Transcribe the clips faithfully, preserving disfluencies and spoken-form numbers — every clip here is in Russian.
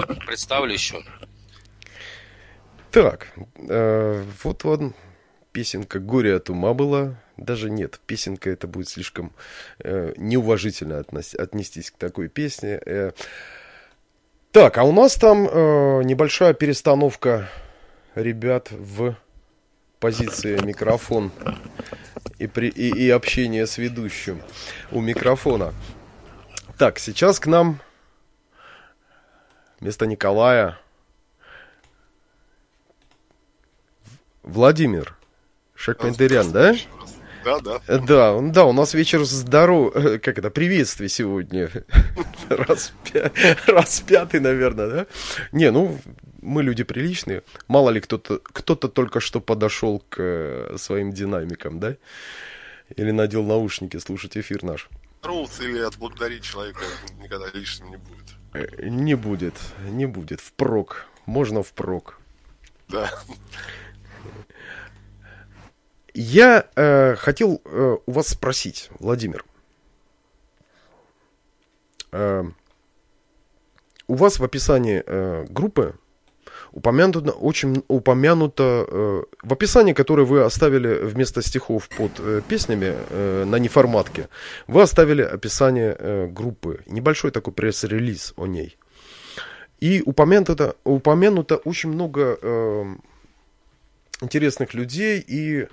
представлю еще. Так, э, вот он, песенка «Горе от ума» была. Даже нет, песенка это будет слишком э, неуважительно относ- отнестись к такой песне. Э, так, а у нас там э, небольшая перестановка ребят в позиции микрофон и, при, и, и общение с ведущим у микрофона. Так, сейчас к нам вместо Николая Владимир Шахмендерян, да? Да, да. Да, да, у нас вечер здоров... Как это, приветствие сегодня. Раз, пя... Раз пятый, наверное, да? Не, ну, мы люди приличные. Мало ли кто-то, кто-то только что подошел к своим динамикам, да? Или надел наушники слушать эфир наш. Здороваться или отблагодарить человека никогда лишним не будет. Не будет, не будет. Впрок. Можно впрок. Да. Я э, хотел э, у вас спросить, Владимир. Э, у вас в описании э, группы упомянуто, очень упомянуто э, в описании, которое вы оставили вместо стихов под э, песнями э, на неформатке, вы оставили описание э, группы, небольшой такой пресс-релиз о ней. И упомянуто, упомянуто очень много э, интересных людей и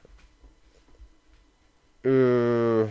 э,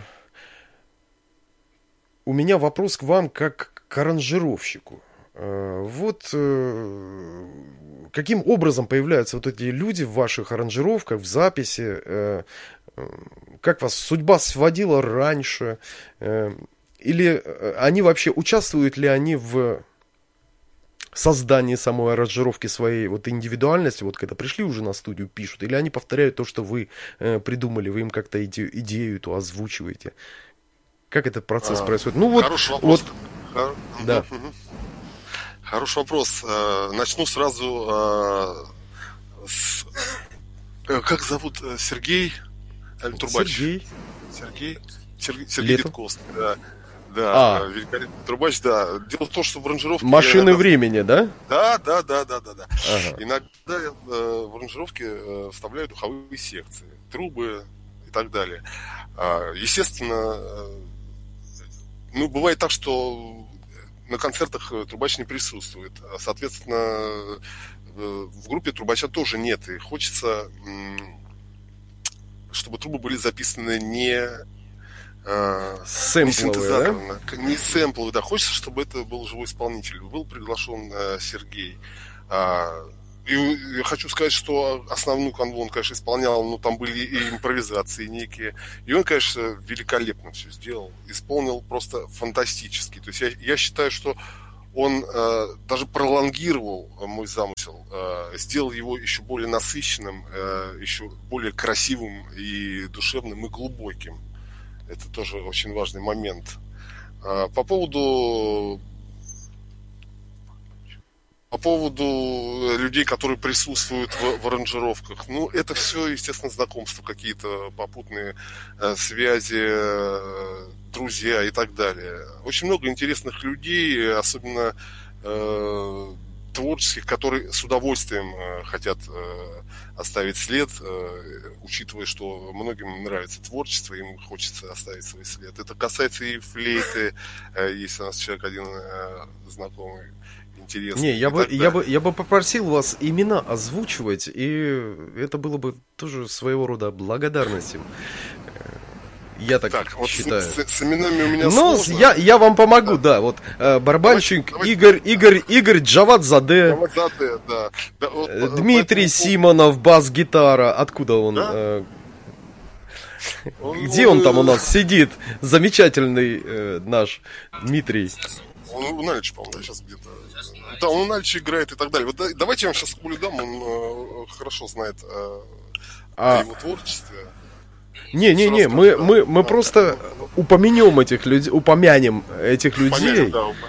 у меня вопрос к вам как к аранжировщику. Э, вот э, каким образом появляются вот эти люди в ваших аранжировках, в записи? Э, э, как вас судьба сводила раньше? Э, или они вообще, участвуют ли они в создании самой аранжировки своей вот индивидуальности, вот когда пришли уже на студию, пишут, или они повторяют то, что вы э, придумали, вы им как-то иде- идею эту озвучиваете? Как этот процесс а, происходит? Ну вот, хороший вопрос. Вот, Хор... да. Хороший вопрос. Начну сразу с... Как зовут? Сергей Трубач? Сергей. Сергей? Сергей, Сергей Дедковский, да. Да, а. великолепный трубач, да. Дело в том, что в аранжировке... Машины иногда... времени, да? Да, да, да, да, да, да. Ага. Иногда э, в аранжировке э, вставляют духовые секции, трубы и так далее. А, естественно, э, ну, бывает так, что на концертах трубач не присутствует. Соответственно, э, в группе трубача тоже нет. И хочется, э, чтобы трубы были записаны не... Сэмпловые, не синтезаторно, да? не сэмпловые, да. Хочется, чтобы это был живой исполнитель. Был приглашен э, Сергей. А, и я хочу сказать, что основную канву он, конечно, исполнял, но там были и импровизации некие. И он, конечно, великолепно все сделал. Исполнил просто фантастически. То есть я, я считаю, что он э, даже пролонгировал мой замысел, э, сделал его еще более насыщенным, э, еще более красивым и душевным и глубоким. Это тоже очень важный момент. По поводу, по поводу людей, которые присутствуют в, в аранжировках, ну, это все, естественно, знакомства, какие-то попутные э, связи, э, друзья и так далее. Очень много интересных людей, особенно э, творческих, которые с удовольствием э, хотят э, оставить след, э, учитывая, что многим нравится творчество, им хочется оставить свой след. Это касается и флейты, э, есть у нас человек один э, знакомый, интересный. Не, я бы, я бы, я бы попросил вас имена озвучивать, и это было бы тоже своего рода благодарностью. Я так, так считаю. Вот с, с, с именами у меня Ну, сложно. я, я вам помогу, да. да вот э, барабанщик давайте, Игорь, давайте. Игорь, Игорь Джавадзаде. Джавадзаде, да. да вот, Дмитрий поэтому... Симонов, бас-гитара. Откуда он? Да? Э, он где он, он там у нас сидит? Замечательный э, наш Дмитрий. Он у Налича, по-моему, да, сейчас где-то. Да, он у Налича играет и так далее. Вот да, давайте я вам сейчас кулю дам, он э, хорошо знает э, а... о его творчестве. Не-не-не, мы, да. мы, мы да, просто да. упомянем этих людей, упомянем этих людей. Упомянем, да, упомянем.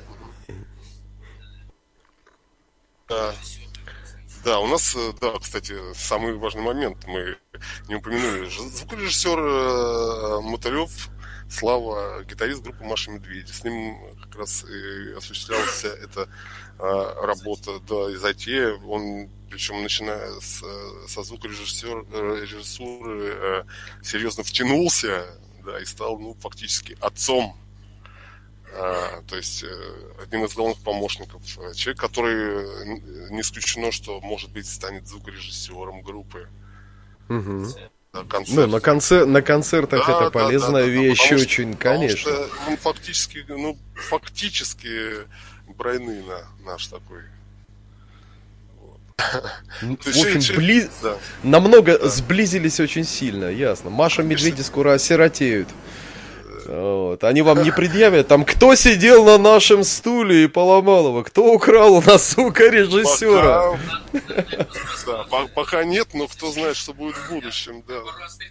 Да. Да, у нас, да, кстати, самый важный момент, мы не упомянули. Звукорежиссер э, Мотылев Слава, гитарист группы Маша Медведи. С ним как раз и осуществлялась эта а, работа, да, и затея. Он, причем начиная с, со звукорежиссера, режиссуры, а, серьезно втянулся, да, и стал, ну, фактически отцом. А, то есть одним из главных помощников. Человек, который не исключено, что, может быть, станет звукорежиссером группы. Угу. На ну, на, концер... на концертах да, это полезная да, да, вещь, да, очень, что, конечно. Потому что он фактически, ну, фактически Брайны на наш такой. Вот. В общем, бли... да. намного да. сблизились очень сильно, ясно. Маша Медведи скоро осиротеют. Вот. Они вам не предъявят, там, кто сидел на нашем стуле и поломал его, кто украл у нас звукорежиссера. Пока... Да, по- пока нет, но кто знает, что будет в будущем. Да.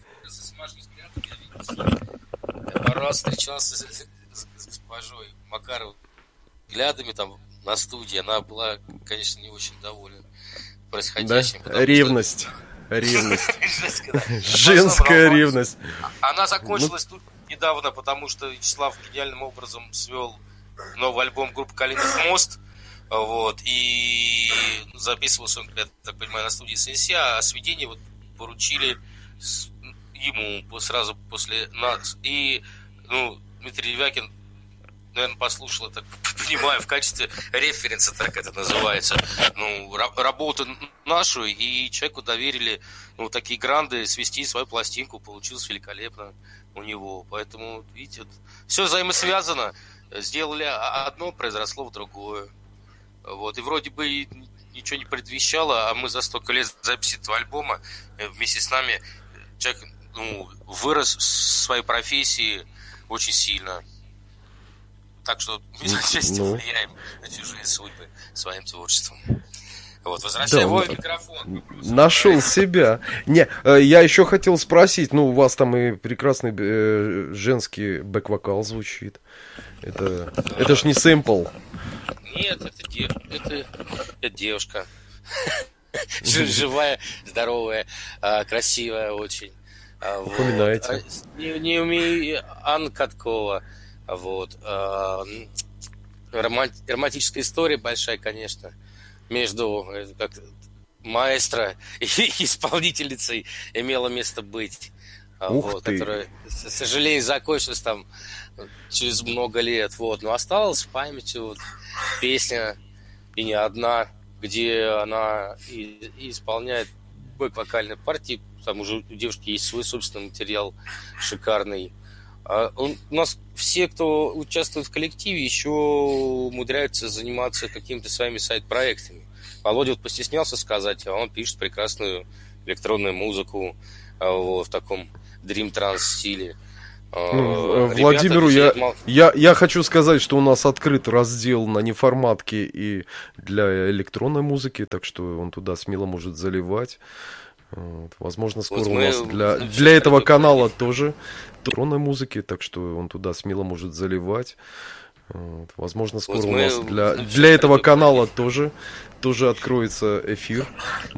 Пару раз встречался с, с, с госпожой Макаровой взглядами там на студии. Она была, конечно, не очень довольна происходящим. Да? Ревность. Что... Ревность. Женская ревность. Она закончилась тут недавно, потому что Вячеслав гениальным образом свел новый альбом группы «Калинов мост». Вот, и записывался он, я так понимаю, на студии СНС, а сведения вот поручили ему сразу после нас. И, ну, Дмитрий Ревякин, наверное, послушал, я так понимаю, в качестве референса, так это называется, ну, работу нашу, и человеку доверили, ну, такие гранды свести свою пластинку, получилось великолепно у него. Поэтому, видите, вот, все взаимосвязано. Сделали одно, произросло в другое. Вот, и вроде бы ничего не предвещало, а мы за столько лет записи этого альбома вместе с нами человек, ну, вырос в своей профессии очень сильно. Так что мы отчасти ну. влияем на чужие судьбы своим творчеством. Вот, возвращай его да, микрофон. Нашел себя. Не, я еще хотел спросить, ну, у вас там и прекрасный э, женский бэк-вокал звучит. Это, да. это ж не сэмпл. Нет, это, дев... это... это девушка. Живая, здоровая, красивая очень. Упоминайте. Не, не умею. Анна Каткова. Вот. Романтическая история большая, конечно, между как, маэстро и исполнительницей имела место быть. Вот, которая, к сожалению, закончилась там через много лет. Вот. Но осталась в памяти вот песня, и не одна, где она и, и исполняет бэк-вокальные партии. Там уже у девушки есть свой собственный материал шикарный. А он, у нас все, кто участвует в коллективе, еще умудряются заниматься какими-то своими сайт-проектами. Володя вот постеснялся сказать, а он пишет прекрасную электронную музыку вот, в таком Dream Trance стиле. Ну, Владимиру я, я, я хочу сказать, что у нас открыт раздел на неформатке и для электронной музыки, так что он туда смело может заливать. Вот. Возможно, скоро вот у нас для, для этого канала тоже электронной музыки, так что он туда смело может заливать. Вот. Возможно, скоро вот у нас для, для этого канала тоже, тоже откроется эфир.